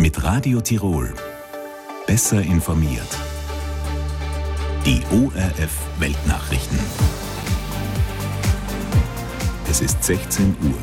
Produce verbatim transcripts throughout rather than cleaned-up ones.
Mit Radio Tirol. Besser informiert. Die O R F Weltnachrichten. Es ist sechzehn Uhr.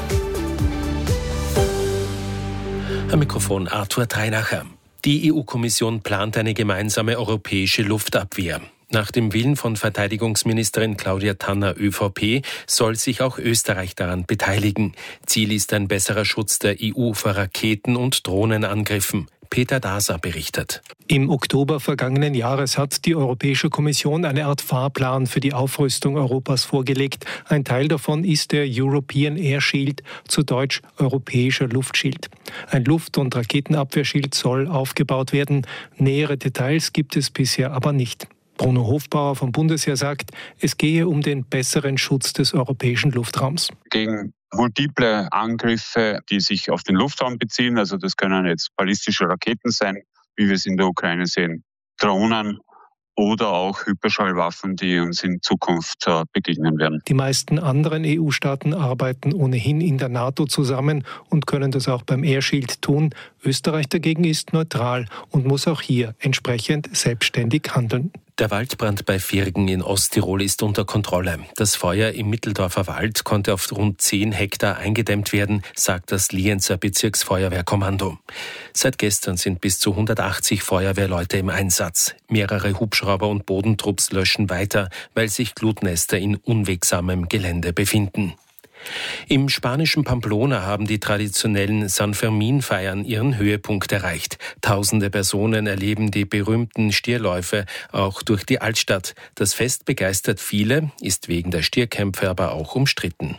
Am Mikrofon Arthur Treinacher. Die E U-Kommission plant eine gemeinsame europäische Luftabwehr. Nach dem Willen von Verteidigungsministerin Claudia Tanner ÖVP soll sich auch Österreich daran beteiligen. Ziel ist ein besserer Schutz der E U vor Raketen- und Drohnenangriffen. Peter Daser berichtet. Im Oktober vergangenen Jahres hat die Europäische Kommission eine Art Fahrplan für die Aufrüstung Europas vorgelegt. Ein Teil davon ist der European Air Shield, zu Deutsch Europäischer Luftschild. Ein Luft- und Raketenabwehrschild soll aufgebaut werden. Nähere Details gibt es bisher aber nicht. Bruno Hofbauer vom Bundesheer sagt, es gehe um den besseren Schutz des europäischen Luftraums. Gegen multiple Angriffe, die sich auf den Luftraum beziehen, also das können jetzt ballistische Raketen sein, wie wir es in der Ukraine sehen, Drohnen oder auch Hyperschallwaffen, die uns in Zukunft äh, begegnen werden. Die meisten anderen E U-Staaten arbeiten ohnehin in der NATO zusammen und können das auch beim Air Shield tun. Österreich dagegen ist neutral und muss auch hier entsprechend selbstständig handeln. Der Waldbrand bei Virgen in Osttirol ist unter Kontrolle. Das Feuer im Mitteldorfer Wald konnte auf rund zehn Hektar eingedämmt werden, sagt das Lienzer Bezirksfeuerwehrkommando. Seit gestern sind bis zu hundertachtzig Feuerwehrleute im Einsatz. Mehrere Hubschrauber und Bodentrupps löschen weiter, weil sich Glutnester in unwegsamem Gelände befinden. Im spanischen Pamplona haben die traditionellen San Fermin-Feiern ihren Höhepunkt erreicht. Tausende Personen erleben die berühmten Stierläufe auch durch die Altstadt. Das Fest begeistert viele, ist wegen der Stierkämpfe aber auch umstritten.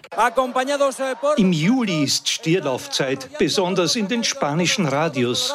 Im Juli ist Stierlaufzeit, besonders in den spanischen Radios.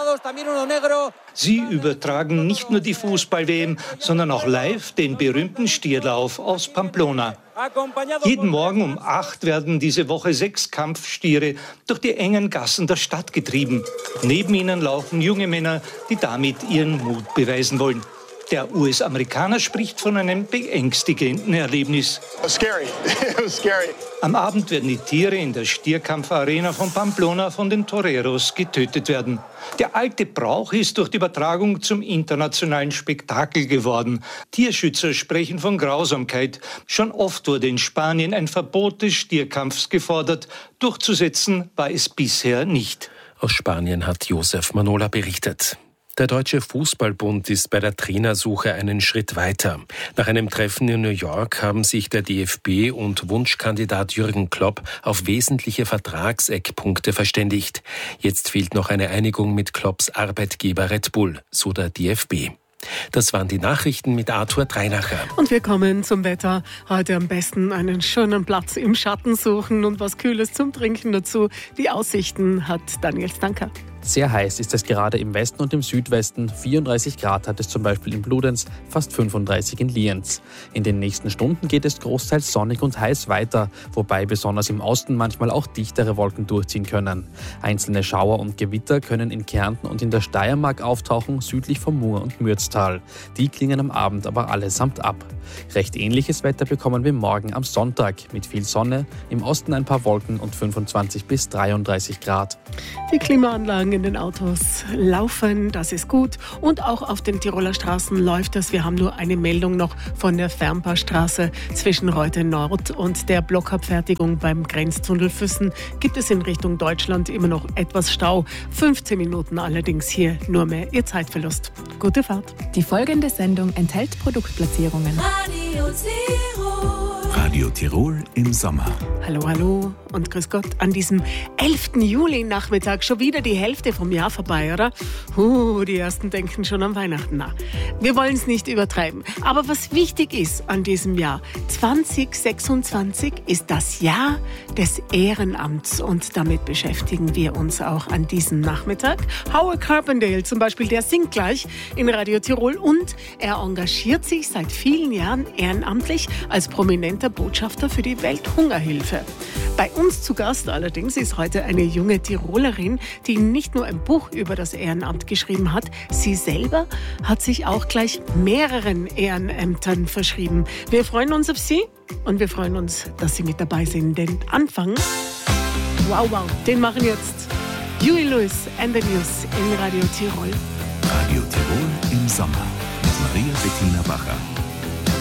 Sie übertragen nicht nur die Fußball-W M, sondern auch live den berühmten Stierlauf aus Pamplona. Jeden Morgen um acht werden diese Woche sechs Kampfstiere durch die engen Gassen der Stadt getrieben. Neben ihnen laufen junge Männer, die damit ihren Mut beweisen wollen. Der U S-Amerikaner spricht von einem beängstigenden Erlebnis. Scary. It was scary. Am Abend werden die Tiere in der Stierkampfarena von Pamplona von den Toreros getötet werden. Der alte Brauch ist durch die Übertragung zum internationalen Spektakel geworden. Tierschützer sprechen von Grausamkeit. Schon oft wurde in Spanien ein Verbot des Stierkampfs gefordert. Durchzusetzen war es bisher nicht. Aus Spanien hat Josef Manola berichtet. Der Deutsche Fußballbund ist bei der Trainersuche einen Schritt weiter. Nach einem Treffen in New York haben sich der D F B und Wunschkandidat Jürgen Klopp auf wesentliche Vertragseckpunkte verständigt. Jetzt fehlt noch eine Einigung mit Klopps Arbeitgeber Red Bull, so der D F B. Das waren die Nachrichten mit Arthur Treinacher. Und wir kommen zum Wetter. Heute am besten einen schönen Platz im Schatten suchen und was Kühles zum Trinken dazu. Die Aussichten hat Daniel Stanker. Sehr heiß ist es gerade im Westen und im Südwesten. vierunddreißig Grad hat es zum Beispiel in Bludenz, fast fünfunddreißig in Lienz. In den nächsten Stunden geht es großteils sonnig und heiß weiter, wobei besonders im Osten manchmal auch dichtere Wolken durchziehen können. Einzelne Schauer und Gewitter können in Kärnten und in der Steiermark auftauchen, südlich vom Mur- und Mürztal. Die klingen am Abend aber allesamt ab. Recht ähnliches Wetter bekommen wir morgen am Sonntag mit viel Sonne, im Osten ein paar Wolken und fünfundzwanzig bis dreiunddreißig Grad. Die Klimaanlagen in den Autos laufen, das ist gut. Und auch auf den Tiroler Straßen läuft es. Wir haben nur eine Meldung noch von der Fernpaarstraße zwischen Reute Nord und der Blockabfertigung beim Grenztunnel Füssen. Gibt es in Richtung Deutschland immer noch etwas Stau. fünfzehn Minuten allerdings hier nur mehr Ihr Zeitverlust. Gute Fahrt. Die folgende Sendung enthält Produktplatzierungen. Radio Tirol. Radio Tirol im Sommer. Hallo, hallo und grüß Gott. An diesem elften Juli-Nachmittag schon wieder die Hälfte vom Jahr vorbei, oder? Uh, die Ersten denken schon an Weihnachten nach. Wir wollen es nicht übertreiben. Aber was wichtig ist an diesem Jahr, zwanzig sechsundzwanzig ist das Jahr des Ehrenamts. Und damit beschäftigen wir uns auch an diesem Nachmittag. Howard Carpendale zum Beispiel, der singt gleich in Radio Tirol und er engagiert sich seit vielen Jahren ehrenamtlich als prominenter Botschafter für die Welthungerhilfe. Bei uns zu Gast allerdings ist heute eine junge Tirolerin, die nicht nur ein Buch über das Ehrenamt geschrieben hat, sie selber hat sich auch gleich mehreren Ehrenämtern verschrieben. Wir freuen uns auf Sie und wir freuen uns, dass Sie mit dabei sind. Den Anfang, wow, wow, den machen jetzt Huey Lewis and the News in Radio Tirol. Radio Tirol im Sommer mit Maria Bettina Bacher.